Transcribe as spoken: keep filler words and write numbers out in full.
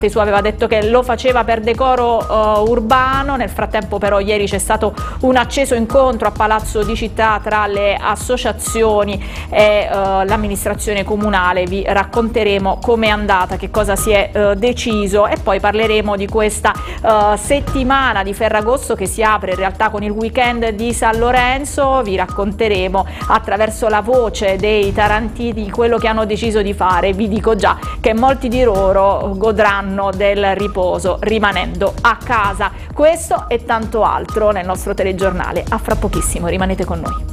Su aveva detto che lo faceva per decoro uh, urbano. Nel frattempo però ieri c'è stato un acceso incontro a Palazzo di Città tra le associazioni e uh, l'amministrazione comunale. Vi racconteremo com'è andata, che cosa si è uh, deciso, e poi parleremo di questa uh, settimana di Ferragosto che si apre in realtà con il weekend di San Lorenzo. Vi racconteremo attraverso la voce dei tarantini quello che hanno deciso di fare. Vi dico già che molti di loro godranno del riposo rimanendo a casa. Questo e tanto altro nel nostro telegiornale. A fra pochissimo, rimanete con noi.